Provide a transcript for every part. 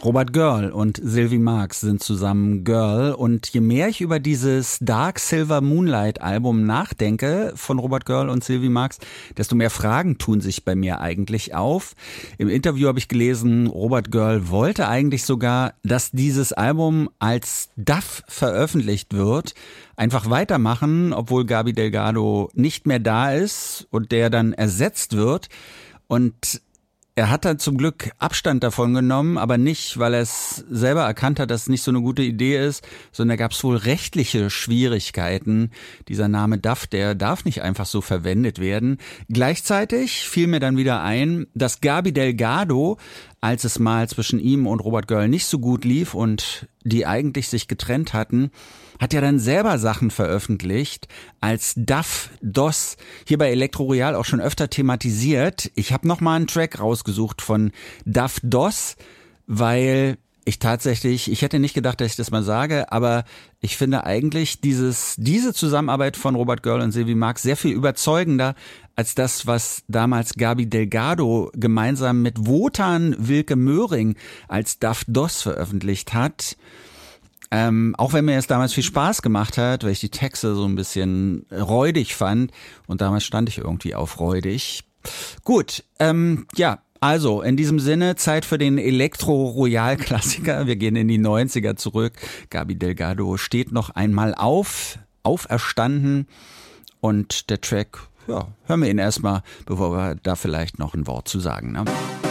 Robert Girl und Sylvie Marx sind zusammen Girl, und je mehr ich über dieses Dark Silver Moonlight Album nachdenke von Robert Girl und Sylvie Marx, desto mehr Fragen tun sich bei mir eigentlich auf. Im Interview habe ich gelesen, Robert Girl wollte eigentlich sogar, dass dieses Album als Duff veröffentlicht wird, einfach weitermachen, obwohl Gaby Delgado nicht mehr da ist und der dann ersetzt wird. Und er hat dann zum Glück Abstand davon genommen, aber nicht, weil er es selber erkannt hat, dass es nicht so eine gute Idee ist, sondern da gab es wohl rechtliche Schwierigkeiten. Dieser Name Duff, der darf nicht einfach so verwendet werden. Gleichzeitig fiel mir dann wieder ein, dass Gaby Delgado, als es mal zwischen ihm und Robert Girl nicht so gut lief und die eigentlich sich getrennt hatten, hat ja dann selber Sachen veröffentlicht als Duff DOS, hier bei Elektro Royal auch schon öfter thematisiert. Ich habe nochmal einen Track rausgesucht von Duff DOS, weil ich hätte nicht gedacht, dass ich das mal sage, aber ich finde eigentlich diese Zusammenarbeit von Robert Girl und Sylvie Marx sehr viel überzeugender als das, was damals Gaby Delgado gemeinsam mit Wotan Wilke Möhring als Duff DOS veröffentlicht hat. Auch wenn mir es damals viel Spaß gemacht hat, weil ich die Texte so ein bisschen räudig fand, und damals stand ich irgendwie auf räudig. Gut, also in diesem Sinne Zeit für den Elektro-Royal-Klassiker. Wir gehen in die 90er zurück. Gaby Delgado steht noch einmal auferstanden, und der Track, ja, hören wir ihn erstmal, bevor wir da vielleicht noch ein Wort zu sagen, ne?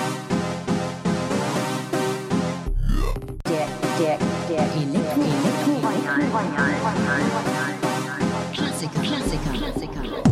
Der Elektro-Royal. Klassiker.